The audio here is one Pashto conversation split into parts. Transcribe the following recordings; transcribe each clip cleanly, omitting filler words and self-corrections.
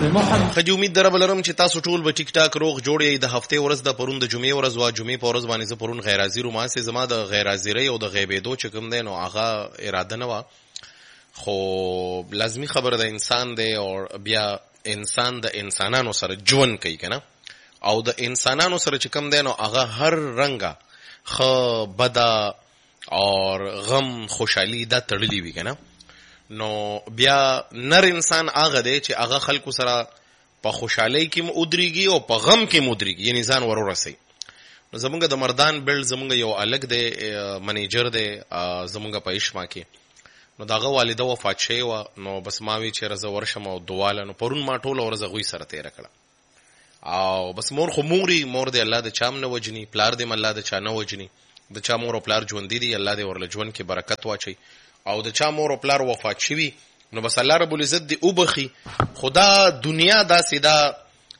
خدي امید درب لرم چې تاسو ټول به ټیک ټاک روغ جوړی. د هفته ورځ د پرون د جمعې ورځ وا جمعې په ورځ باندې زه پرون غیر حاضر ما سه زما د غیر حاضرۍ او د غیبېدو چې کوم دی نو هغه اراده نه و، خو لازمی خبره د انسان دی او بیا انسان د انسانانو سره ژوند کوي کنه، او د انسانانو سره چې کوم دی نو هغه هر رنګه خ بدا اور غم خوشحالی دا تړلی وي کنه. نو بیا نر انسان هغه دی چې هغه خلکو سره په خوشحالۍ کې مودريږي او په غم کې مودريږي، یعنی ځان ورورسي. نو زمونږ د مردان بل زمونږ یو الګ دی منیجر دی زمونږ په اشما کې، نو داغه والده وفات شوی و. نو بس ما وی چې رزه ورشم او دواله، نو پرون ما ټول ورځ غوي سره تیر کړه او بس مور خو مور دی الله د چام نه وجني، پلار دې الله د چا نه وجني، د چا مور او پلار ژوند دي الله دې ورله ژوند کې برکت واچي، او د چا مور او پلار وفات شوی نو بس الله رب العزت دی او بخي. خدا دنیا دا سیدا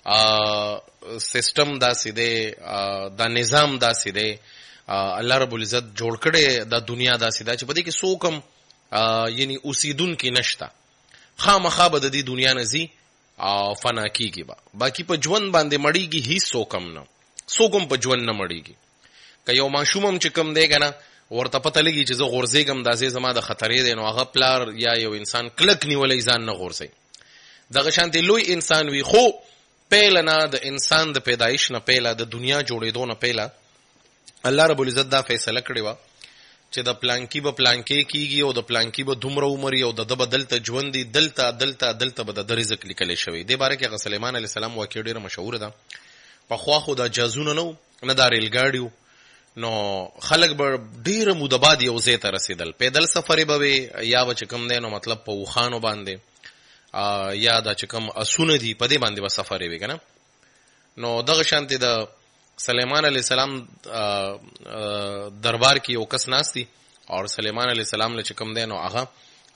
سیستم دا سیده دا نظام دا سیده الله رب العزت جوړ کړي دا دنیا دا سیدا چې پدې کې سوکم یعنی اوسیدون کې نشتا، خامخا به د دې دنیا نزي او فنا کیږي باقی په ژوند باندې مړیږي هیڅ سوکم نه، سوکم په ژوند نه مړیږي. که یو ماشومم چې کم دی کنه ورته پته لګي چې زه غورځېږم دا زما د خطرې دی، نو هغه پلار یا یو انسان کلک نیولې ځان نه غورځي. دغه شانتي لوی انسان وي، خو پیله نه د انسان د پیدایش نه پیله د دنیا جوړېدو نه پیله الله رب العزت دا فیصله کړې وه چې د پلانکی به پلانکی کیږي او د پلانکی به دومره عمر او د بدلته ژوند دي دلته به د رزق لیکل شوی. د باره کې هغه سليمان عليه السلام واقع ډیره مشهور ده. په خوا خو د جازونه نه د ریل ګاډیو، نو خلق به ډیره موده بعد یو ځای ته رسیدل، پیدل سفر به وي یا به چې کوم دی نو مطلب په وخانو باندې یا دا چې کوم اسونه دي په دې باندې به سفر وي کنه. نو دغه شانتي د سليمان عليه السلام دربار کې یو کس ناشتي او سليمان عليه السلام له چې کوم دی نو هغه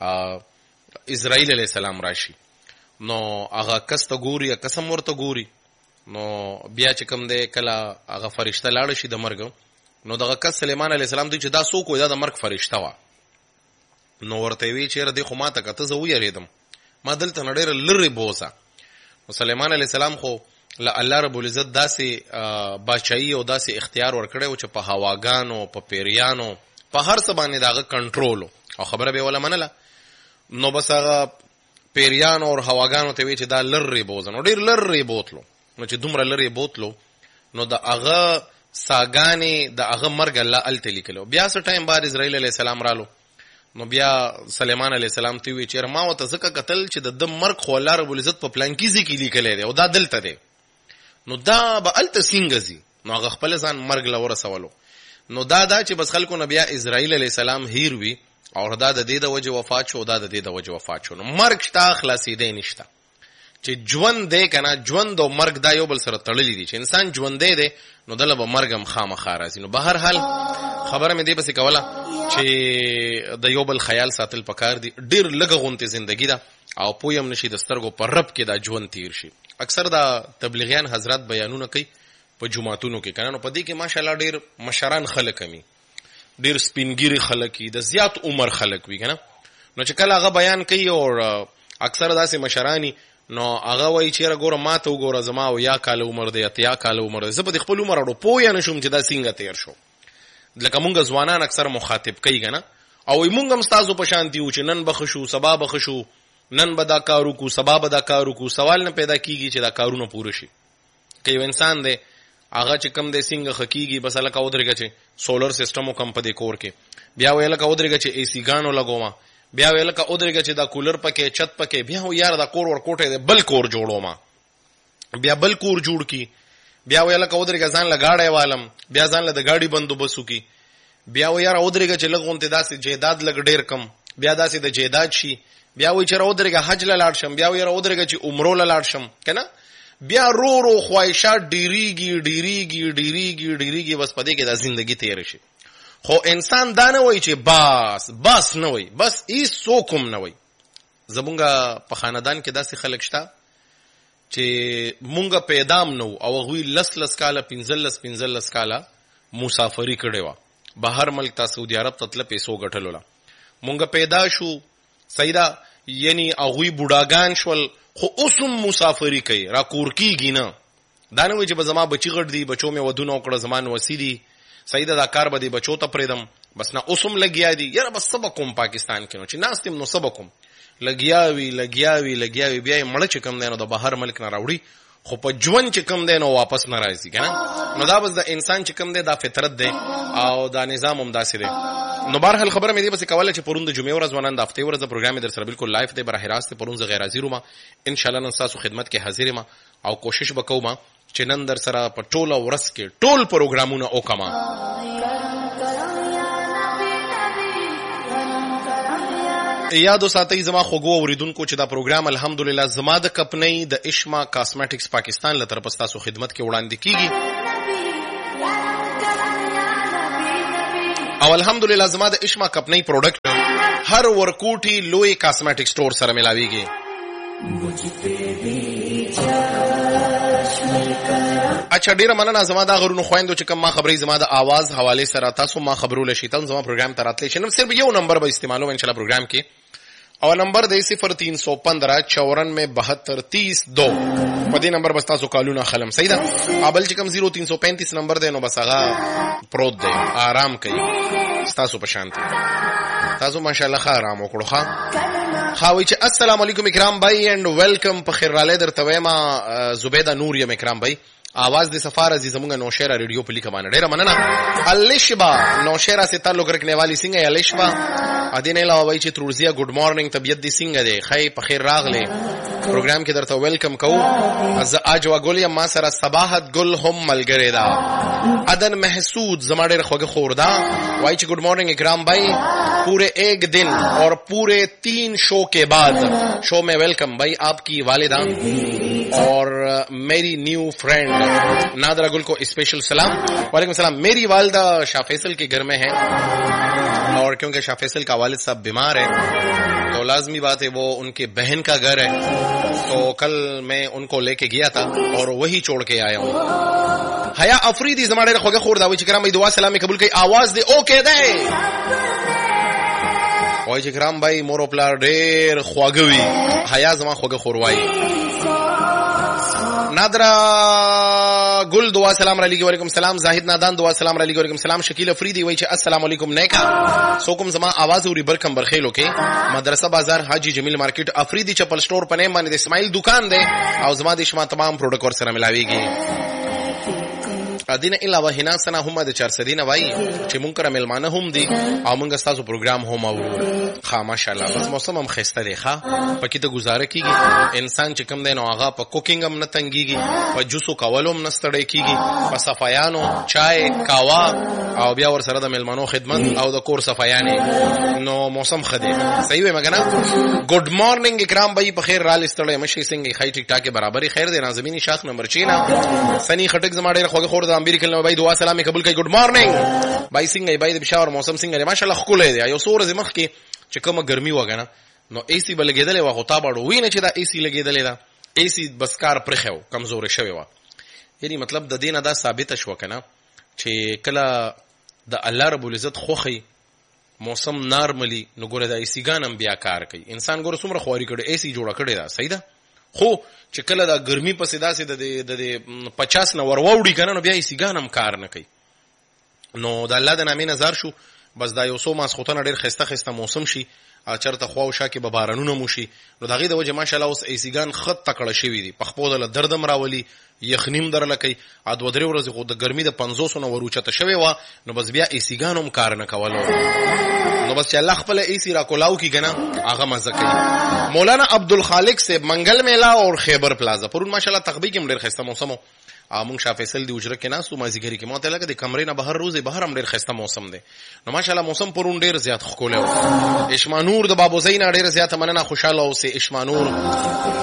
اسرائیل عليه السلام راشي، نو هغه کس ته ګوري قسم ورته ګوري، نو بیا چې کوم دی کله هغه فرشته لاړ شي د مرګ، نو دغه کس سليمان عليه السلام دی چې دا څوک و دا د مرګ فرشته و. نو ورته وی چې ردی خو ماته کته زه ویریدم ما دلته نډیر لری بوسا. نو سليمان عليه السلام خو الله رب العزت داسې بادشاہي او داسې اختیار ورکړی و چې په هواګانو په پیریانو په هر څه باندې دغه کنټرول او خبره به ولا منله. نو بس هغه پیریانو او هواګانو ته وی چې دا لری بوزن او ډیر لری بوتلو، نو چې دومره لری بوتلو نو د هغه ساګانی د هغه مرګ الله الته لیکلو. بیا څه ټایم بعد اسرائیل علیه السلام رالو، نو بیا سليمان علیه السلام ته وی چې ما وته زکه قتل چې د مرګ خو الله رب العزت په پلانکیزي کې لیکل دی او دا دلته دی، نو دا به الته سنگزي. نو هغه خپل ځان مرګ لور سوالو، نو دا چې بس خلکو نبی اسرائیل علیه السلام هیر وی او دا د دې د وجه وفات شو، دا د دې د وجه وفات شو. نو مرګ شته خلاصې دی نشته چې ژوند دی کنه، ژوند او مرګ دا یو بل سره تړلي دي. چې انسان ژوند دی نو دله به مرګ هم خامخا راځي. نو بهر حال خبره مې دې پسې کوله چې د یو بل خیال ساتل پکار دي. ډیر لږه غونته ژوندۍ ده او پویم نشي د سترګو پر رب کې دا ژوند تیر شي. اکثر دا تبلیغیان حضرات بیانونه کوي په جمعاتونو کې کنه، نو په دې کې ماشاءالله ډیر مشران خلک کمی، ډیر سپینګيري خلک دي، د زیات عمر خلک وي کنه. نو چې کله هغه بیان کوي او اکثر داسې مشرانی نو هغه وایي چې ګوره ماته وګوره زما او یا کال عمر دی یا کال عمر دی، زه په خپل عمر اړو پوه نه شوم چې دا څنګه تیر شو. لکه مونږ ځوانان اکثر مخاطب کوي کنه، او مونږ هم تاسو په شان دیو چې نن بخښو سبا بخښو، نن به دا کارو کو سبا به دا کارو کو، سوال نه پیدا کیږي چې دا کارونه پوره شي. که یو انسان دی هغه چې کم دی څنګه خکېږي بس لکه ودرېږه چې سولر سیستم کم په دې کور کې، بیا ویل لکه ودرېږه چې ای سی ګانو لګوما، بیا ویل لکه ودرېږه چې دا کولر پکې چت پکې، بیا یار دا کور ور کوټه دی بل کور جوړو ما، بیا بل کور جوړ کی، بیا ویل لکه ودرېږه ځان لګاړې والم، بیا ځان له د گاډي بندوبسو کی، بیا یار ودرېږه چې لګونته داسې جیداد لګ ډیر کم، بیا داسې د جیداد شي، بیا وی چې ودرېږه حج لاړ شم، بیا یار ودرېږه چې عمره لاړ شم کنه. بیا رو خواهشات ډیریږي بس پدې کې د ژوندۍ تیر شي. خو انسان دا نه وای چې بس نه وای، بس هیڅ څوک نه وای. زمونږ په خاندان کې داسې خلک شته چې مونږ پیدام نو او هغوی لس کاله 15 کاله مسافری کړې وه بهر ملک ته سعودي عرب ته تله پیسو ګټلو له. مونږ پیدا شو سیدا یعنی هغوی بوډاګان شول خو اوسم مسافری کوي را کور کیږي نه. دا نه وایي چې به زما بچی غټ دي بچو مې ودونه وکړه زما نوسی دي صحیح ده دا کار به دې بچو ته پرېږدم بس نه اوسم لګیا دي یاره بس څه به کوم پاکستان کې نو چې ناست یم نو څه به کوم لګیا وي بیا یې مړه چې کوم دی نو د بهر ملک نه راوړي خو په ژوند چې کوم دی نو واپس نه راځي که نه. نو دا بس د انسان چې کوم دی دا فطرت دی او دا نظام هم داسې دی. نو بهرحال خبره مې دې بس کوله چې پرون د جمعې ورځ ونن د هفتې ورځ پروګرام در سره بالکل لایف دی براه راست پرون زه غیر حاضر وم ان شاء الله نن تاسو خدمت کې حاضر یم او کوشش وکوم چې نن در سره په ټوله ورځ کې ټول پروګرامونه وکما. یادو ساتئ زما خوږو اوریدونکو چې دا پروګرام الحمدلله زما د کمپنۍ د اشما کاسمیټکس پاکستان له طرفه تاسو خدمت کې وړاندې کیږي او الحمدلله زما د اشما کمپنۍ پروډکټ هر ورکوټي لوی کاسمیټک سٹور سره ملاويږي. اچھا ډیره مننه زما دا غرونو خويندو چې کوم ما خبرې زما د आवाज حواله سره تاسو ما خبرول شي تاسو زما پروګرام ته راتلی شنو صرف یو نمبر به استعمالو ان شاء الله پروګرام کې او نمبر دی 0315 94 72 32 په دې نمبر بس تاسو کالونه خلم صحیح ده. ابل چې کوم 0335 نمبر دی نو بس هغه پروت دی آرام کوي تاسو په شانتي تاسو ماشاءالله ښه آرام وکړو ښه خاوي چې السلام علیکم اکرام بھائی اینڈ ویلکم په خیر راله درته وایم زبیده نور یم اکرام بھائی आवाज दे सफार अजी जमुंगा नौशेरा रेडियो पे लिखा माना डेरा मनना अलिशबा नौशेरा से ताल्लुक रखने वाली सिंह है अलिशबा अदीने लावा भाई चित्रुजिया गुड मॉर्निंग तबीयत दी सिंह दे खै पखैर रागले प्रोग्राम के दरता वेलकम कहू आज वागोलिया मासरा सबाहत गुल हम मलगरेदा अदन महसूद जमाड़े रखोगे खोरदा वाई ची गुड मॉर्निंग इकराम भाई पूरे एक दिन और पूरे 3 शो के बाद शो में वेलकम भाई आपकी वालिदा और मेरी न्यू फ्रेंड नादरा गुल को स्पेशल सलाम. वालेकुम सलाम. मेरी वालिदा शाह फैसल के घर में है और क्योंकि शाह फैसल का वालिद साहब बीमार है तो लाजमी बात है वो उनके बहन का घर है तो कल मैं उनको लेके गया था और वही छोड़ के आया हूँ. हया अफरीदी जमाने रखोगे खोरदावी चिकराम भाई दुआ सलामी कबूल की आवाज दे ओके दे ओए चिकराम भाई मोरो प्लार ढेर ख्वागवी हया जमा खोगे खोरवाई नादरा गुल दुआ सलाम अलैकुम वालेकुम सलाम जाहिद नादान दुआ सलाम अलैकुम वालेकुम सलाम शकील अफरीदी वही अस्सलाम वालेकुम नेका सोकुम जमा आवाज उरी बरकम बरखेलो के मदरसा बाजार हाजी जमील मार्केट अफरीदी चप्पल स्टोर पने माने इस्माइल दुकान दे और जमा दिशमा तमाम प्रोडक्ट और सरा मिलावेगी अदीन अलावा हिना सना हम د 400 दिन भाई چې مونږ کرا ملمانه هم دي او مونږ تاسو پروګرام هم او ښه ماشاءالله بس موسم هم خسته دی ښه پکې ته گزاره کیږي انسان چې کم دی نو هغه په کوکینګ هم نه تنګيږي په جوسو کولو هم نه ستړی کیږي په صفایانو چای کاوا او بیا ور سره د ملمانو خدمت او د کور صفایانه نو موسم خدي صحیح وي مګنا ګډ مارنینګ اکرام بھائی په خیر رال ستړی مشي څنګه خای ټیک ټاکه برابرۍ خیر دی نازمینی شاخ نمبر 6 سنی خټک زماړي خوګه خور د امریکا نو بھائی دعا سلام قبول کړئ ګډ مارنینګ بھائی څنګه بھائی د بشاور موسم څنګه ماشاءالله خولې دی یو سور زمخ کې چې کومه ګرمي وګنه نو ایسی بلګیدلې وا غوتا باړو وینې چې دا ایسی لګیدلې دا ایسی بسکار پرخو کمزور شوی و یعنی مطلب د دینه دا ثابت شو کنه چې کله د الله رب العزت خوخي موسم نارملی نو ګوره د ایسی ګانم بیا کار کوي انسان ګوره څومره خواري کړي ایسی جوړه کړي دا صحیح ده خو چې کله دا ګرمي په صدا سي د 50 نه وروړي کنه نو بیا ایسی ګانم کار نه کوي نو د الله د نامې نظر شو بس دا یو سو ماس خوتنه ډیر خسته موسم شي چرته خواو شاکه به بارانونه موشي نو دغه د وجه ماشاءالله اوس ایسیګان خط تکړه شوی دي پخپو د دردم راولي یخنیم درلکې ا 2-3 ورځې خو د ګرمي د 500 نه وروچته شوی و نو بس بیا ایسیګانوم کار نه کولو نو بس چې الله خپل ایسی را کولاو کی کنه هغه مزه کوي. مولانا عبدالخالق سے منگل میلا اور خیبر پلازا پرون ماشاءالله تخبیق هم ډیر خسته موسم مونږ شاه فیصل دی اجره کې ناسو مازیګری کې ماته لګه د کمرې نه بهر روزي بهر هم ډیر خسته موسم دی نو ماشاءالله موسم پرون ډیر زیات خوله و اشمانور د بابو زینا ډیر زیات مننه خوشاله او سه اشمانور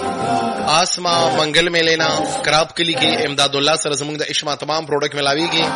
آسما منگل میلینا کراب کلی کې امداد الله سره زمونږ د اشما تمام پروډکټ ملاويږي